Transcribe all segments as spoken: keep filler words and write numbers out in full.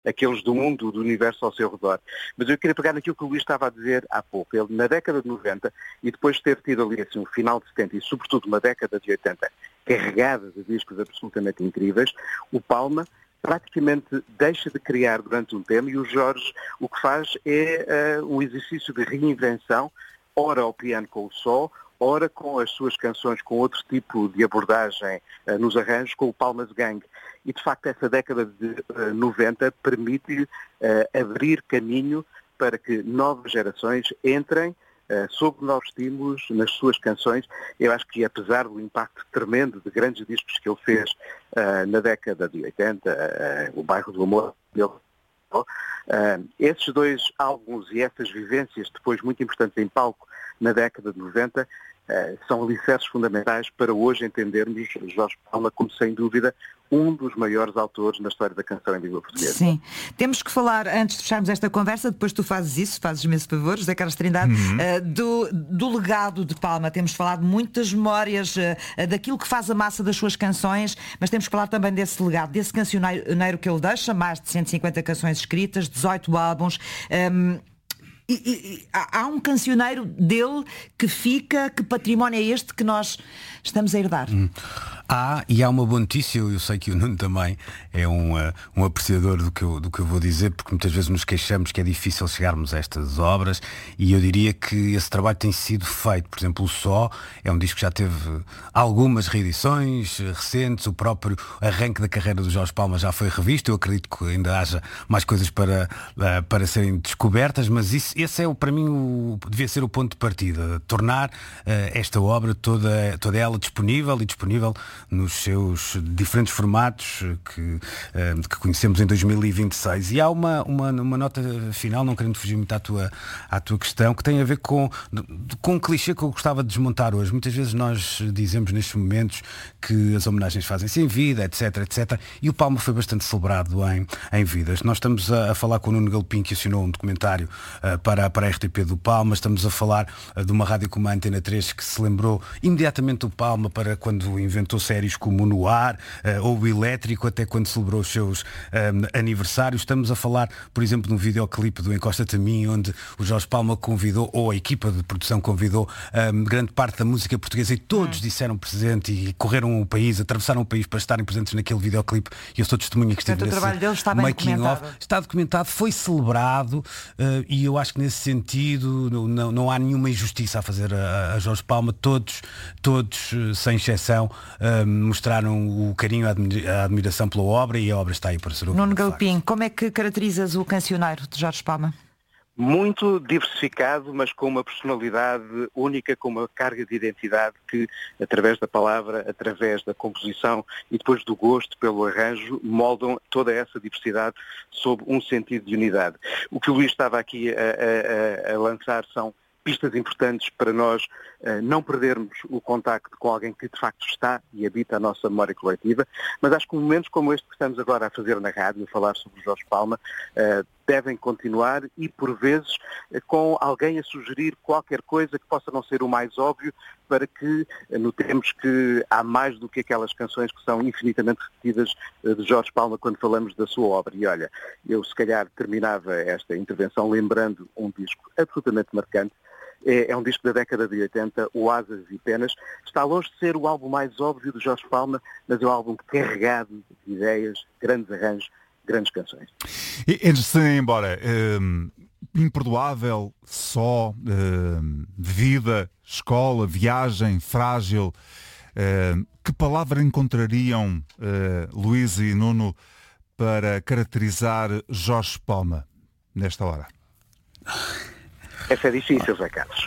aqueles do mundo, do universo ao seu redor. Mas eu queria pegar naquilo que o Luís estava a dizer há pouco. Ele, na década de noventa, e depois de ter tido ali assim, um final de setenta e sobretudo uma década de oitenta carregada de discos absolutamente incríveis, o Palma praticamente deixa de criar durante um tempo e o Jorge o que faz é uh, um exercício de reinvenção, ora ao piano com o sol, ora com as suas canções com outro tipo de abordagem uh, nos arranjos, com o Palmas Gang. E, de facto, essa década de uh, noventa permite-lhe uh, abrir caminho para que novas gerações entrem uh, sob novos estímulos nas suas canções. Eu acho que, apesar do impacto tremendo de grandes discos que ele fez uh, na década de oitenta, uh, O Bairro do Amor, ele, uh, esses dois álbuns e essas vivências, depois muito importantes em palco na década de noventa, Uh, são alicerces fundamentais para hoje entendermos Jorge Palma como, sem dúvida, um dos maiores autores na história da canção em língua portuguesa. Sim. Temos que falar, antes de fecharmos esta conversa, depois tu fazes isso, fazes-me esse favor, José Carlos Trindade, uhum. uh, do, do legado de Palma. Temos falado muito das memórias, uh, daquilo que faz a massa das suas canções, mas temos que falar também desse legado, desse cancioneiro que ele deixa, mais de cento e cinquenta canções escritas, dezoito álbuns. Um, E, e, e, há um cancioneiro dele que fica, que património é este que nós estamos a herdar? Hum. Há, e há uma boa notícia, eu sei que o Nuno também é um, uh, um apreciador do que, eu, do que eu vou dizer, porque muitas vezes nos queixamos que é difícil chegarmos a estas obras, e eu diria que esse trabalho tem sido feito. Por exemplo, o Só é um disco que já teve algumas reedições recentes, o próprio arranque da carreira do Jorge Palma já foi revisto, eu acredito que ainda haja mais coisas para, uh, para serem descobertas, mas isso, esse é, para mim, o, devia ser o ponto de partida, tornar uh, esta obra toda, toda ela disponível e disponível nos seus diferentes formatos que, que conhecemos em dois mil e vinte e seis. E há uma, uma, uma nota final, não querendo fugir muito à tua, à tua questão, que tem a ver com, com um clichê que eu gostava de desmontar hoje. Muitas vezes nós dizemos nestes momentos que as homenagens fazem-se em vida, etc, etc. E o Palma foi bastante celebrado em, em vidas. Nós estamos a, a falar com o Nuno Galpim, que assinou um documentário uh, para, para a R T P do Palma. Estamos a falar uh, de uma rádio como a Antena três, que se lembrou imediatamente do Palma para quando inventou séries como o Noir uh, ou o Elétrico, até quando celebrou os seus um, aniversários. Estamos a falar, por exemplo, de um videoclipe do Encosta-te a Mim, onde o Jorge Palma convidou, ou a equipa de produção convidou um, grande parte da música portuguesa, e todos hum. disseram presente e correram o país, atravessaram o país para estarem presentes naquele videoclipe, e eu sou testemunha que estive Portanto, nesse o trabalho deles está bem making documentado. of. Está documentado, foi celebrado, uh, e eu acho que nesse sentido não, não há nenhuma injustiça a fazer a, a Jorge Palma. Todos, todos, sem exceção, uh, mostraram o carinho, a admiração pela obra, e a obra está aí para ser ouvida. Nuno Galpim, como é que caracterizas o cancioneiro de Jorge Palma? Muito diversificado, mas com uma personalidade única, com uma carga de identidade que, através da palavra, através da composição e depois do gosto pelo arranjo, moldam toda essa diversidade sob um sentido de unidade. O que o Luís estava aqui a, a, a lançar são pistas importantes para nós uh, não perdermos o contacto com alguém que de facto está e habita a nossa memória coletiva, mas acho que momentos como este que estamos agora a fazer na rádio, a falar sobre o Jorge Palma, uh, devem continuar, e por vezes uh, com alguém a sugerir qualquer coisa que possa não ser o mais óbvio, para que uh, notemos que há mais do que aquelas canções que são infinitamente repetidas uh, de Jorge Palma quando falamos da sua obra. E olha, eu se calhar terminava esta intervenção lembrando um disco absolutamente marcante. É, é um disco da década de oitenta, o Asas e Penas. Está longe de ser o álbum mais óbvio de Jorge Palma, mas é um álbum carregado de ideias, grandes arranjos, grandes canções. E, antes de se ir embora, hum, Imperdoável, Só, hum, Vida, Escola, Viagem, Frágil, hum, que palavra encontrariam, hum, Luís e Nuno, para caracterizar Jorge Palma nesta hora? Essa é difícil, Zé Carlos.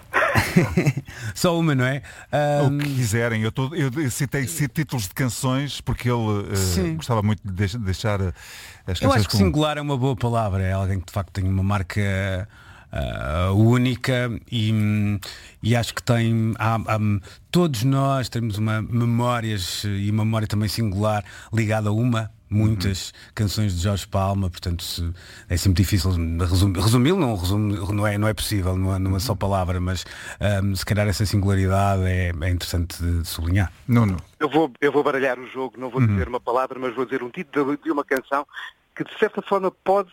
Só uma, não é? Um... O que quiserem. Eu, tô, eu citei títulos de canções porque ele uh, gostava muito de deixar as canções. Eu acho que com... singular é uma boa palavra. É alguém que de facto tem uma marca uh, única, e, e acho que tem há, há, todos nós temos uma memórias e uma memória também singular ligada a uma muitas uhum. canções de Jorge Palma, portanto se, é sempre difícil resumir, resumi-lo, não, resumi, não, é, não é possível numa, numa só palavra, mas um, se calhar essa singularidade é, é interessante de, de sublinhar. Não, não. Eu vou, eu vou baralhar o jogo, não vou uhum. dizer uma palavra, mas vou dizer um título de uma canção que de certa forma pode